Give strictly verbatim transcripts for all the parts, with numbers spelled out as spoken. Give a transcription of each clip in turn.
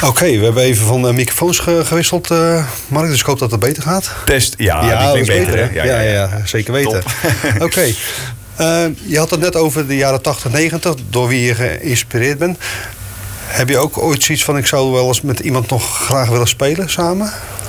Oké, okay, we hebben even van uh, microfoons ge- gewisseld, uh, Mark. Dus ik hoop dat het beter gaat. Test, ja, ja die klinkt beter, beter, hè? Ja, ja, ja, ja, zeker weten. Oké, okay. uh, je had het net over de jaren tachtig, negentig, door wie je geïnspireerd bent. Heb je ook ooit zoiets van, ik zou wel eens met iemand nog graag willen spelen samen?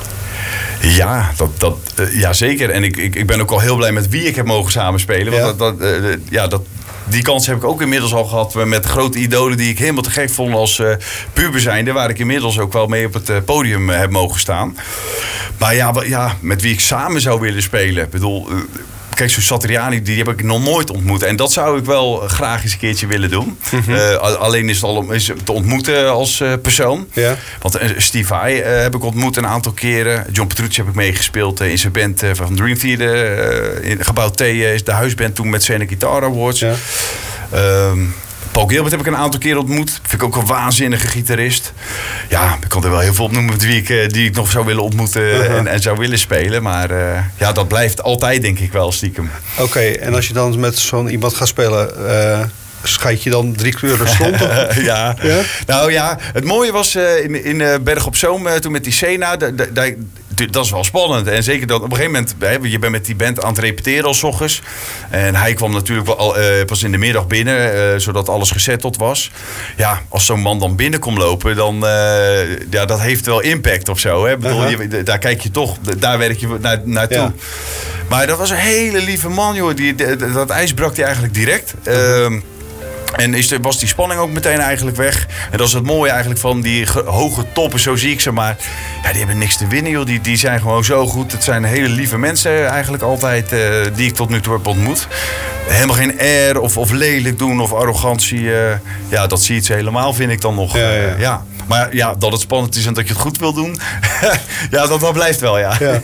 Ja, dat, dat, uh, ja, zeker. En ik, ik, ik ben ook al heel blij met wie ik heb mogen samenspelen. Want Ja. dat, dat, uh, ja, dat, die kans heb ik ook inmiddels al gehad met grote idolen die ik helemaal te gek vond als uh, puber zijnde. Waar ik inmiddels ook wel mee op het uh, podium uh, heb mogen staan. Maar ja, ja, met wie ik samen zou willen spelen. Ik bedoel, uh, kijk, zo'n Satriani, die heb ik nog nooit ontmoet. En dat zou ik wel graag eens een keertje willen doen. Mm-hmm. Uh, alleen is het al om is het te ontmoeten als uh, persoon. Ja. Want uh, Steve Vai uh, heb ik ontmoet een aantal keren. John Petrucci heb ik meegespeeld uh, in zijn band uh, van Dream Theater. Uh, in Gebouw T uh, is de huisband toen met Scenic Guitar Awards. Ja. Um, Paul Gilbert heb ik een aantal keer ontmoet. Vind ik ook een waanzinnige gitarist. Ja, ik kan er wel heel veel op noemen met wie ik, die ik nog zou willen ontmoeten uh-huh. en, en zou willen spelen. Maar uh, ja, dat blijft altijd denk ik wel stiekem. Oké, okay, en als je dan met zo'n iemand gaat spelen... Uh... Scheid je dan drie kleuren stond? ja. ja, nou ja, het mooie was uh, in, in uh, Berg op Zoom, uh, toen met die Sena, d- d- d- dat is wel spannend. En zeker dat op een gegeven moment, hè, je bent met die band aan het repeteren als 's ochtends. En hij kwam natuurlijk wel al, uh, pas in de middag binnen, uh, zodat alles gesetteld was. Ja, als zo'n man dan binnen komt lopen, dan uh, ja, dat heeft wel impact of zo. Hè? Ik bedoel, uh-huh. je, daar kijk je toch, daar werk je na, naartoe. Ja. Maar dat was een hele lieve man, joh. Die, dat ijs brak hij eigenlijk direct. Uh-huh. Uh, En is de, was die spanning ook meteen eigenlijk weg. En dat is het mooie eigenlijk van die ge- hoge toppen, zo zie ik ze maar. Ja, die hebben niks te winnen, joh. Die, die zijn gewoon zo goed. Het zijn hele lieve mensen eigenlijk altijd uh, die ik tot nu toe heb ontmoet. Helemaal geen air of, of lelijk doen of arrogantie. Uh, ja, dat zie je ze helemaal, vind ik dan nog. Ja, ja. Uh, ja. Maar ja, dat het spannend is en dat je het goed wil doen. ja, dat, dat blijft wel, ja. ja.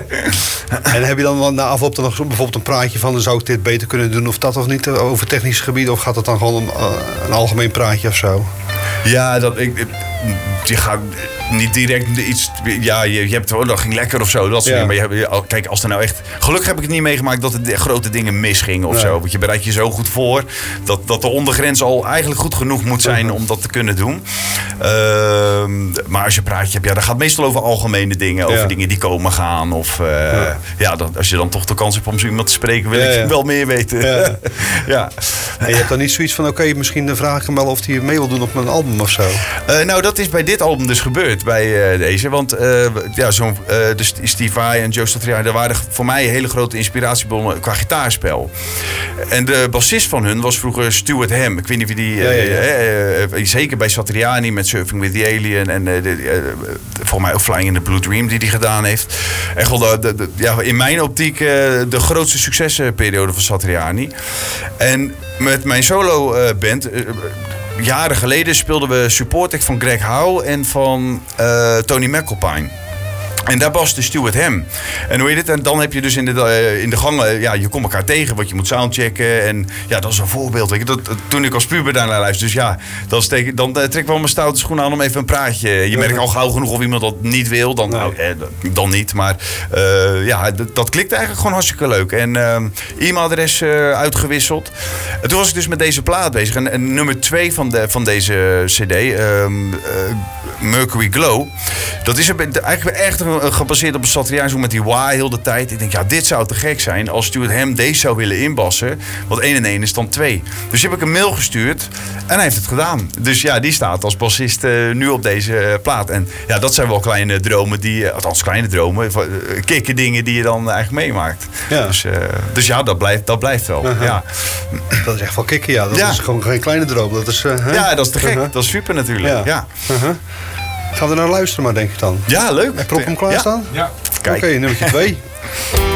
En heb je dan na afloop dan nog bijvoorbeeld een praatje van... dan zou ik dit beter kunnen doen of dat of niet over technisch gebied? Of gaat het dan gewoon een, een algemeen praatje of zo? Ja, dat ik... Je gaat niet direct iets... Ja, je, je hebt... Oh, dat ging lekker of zo. Dat soort ja. dingen. Maar je, kijk, als er nou echt... Gelukkig heb ik het niet meegemaakt dat er grote dingen misgingen of nee. zo. Want je bereidt je zo goed voor... dat, dat de ondergrens al eigenlijk goed genoeg moet zijn om dat te kunnen doen. Uh, maar als je praatje hebt... Ja, dat gaat meestal over algemene dingen. Over ja. dingen die komen gaan. Of uh, ja. ja dat, als je dan toch de kans hebt om zo iemand te spreken... wil ja, ik ja. wel meer weten. Ja. ja. En je hebt dan niet zoiets van... Oké, okay, misschien vraag ik hem wel of hij mee wil doen op mijn album of zo. Uh, nou, dat is bij dit album dus gebeurd. Bij uh, deze. Want uh, ja, zo'n, uh, de Steve Vai en Joe Satriani... dat waren voor mij hele grote inspiratiebronnen qua gitaarspel. En de bassist van hun was vroeger Stuart Ham. Ik weet niet of je die... Uh, ja, ja, ja. Uh, uh, zeker bij Satriani met Surfing with the Alien... en uh, de, uh, volgens mij ook Flying in the Blue Dream die hij gedaan heeft. Echt wel de, de, de, ja, in mijn optiek uh, de grootste succesperiode van Satriani. En met mijn solo uh, band... Uh, jaren geleden speelden we Support Act van Greg Howe en van uh, Tony McAlpine. En daar was de Stuart Ham. En hoe heet het? En dan heb je dus in de, uh, in de gangen, ja, je komt elkaar tegen, want je moet soundchecken. En ja, dat is een voorbeeld. Weet je. Dat, toen ik als puber daarnaar luisterde, dus ja, dat is tegen, dan uh, trek ik wel mijn stoute schoenen aan om even een praatje. Je merkt al gauw genoeg of iemand dat niet wil, dan, nee. nou, eh, dan niet. Maar uh, ja, d- dat klikt eigenlijk gewoon hartstikke leuk. En uh, e-mailadres uh, uitgewisseld. En toen was ik dus met deze plaat bezig. En, en nummer twee van, de, van deze cd, um, uh, Mercury Glow, dat is een, eigenlijk echt een gebaseerd op een Satriani, zo met die wah heel de tijd. Ik denk, ja, dit zou te gek zijn als Stuart Ham deze zou willen inbassen. Want één en één is dan twee. Dus heb ik een mail gestuurd en hij heeft het gedaan. Dus ja, die staat als bassist uh, nu op deze uh, plaat. En ja, dat zijn wel kleine dromen die, uh, althans kleine dromen, uh, kikke dingen die je dan eigenlijk meemaakt. Ja. Dus, uh, dus ja, dat blijft, dat blijft wel. Uh-huh. Ja. Dat is echt wel kicken, ja. Dat ja. is gewoon geen kleine droom. Dat is, uh, huh? Ja, dat is te gek. Uh-huh. Dat is super natuurlijk. Ja. Ja. Uh-huh. Gaan we er naar luisteren maar, denk ik dan? Ja, leuk. Heb je hem klaarstaan? Ja. ja. Oké, okay, nummertje twee.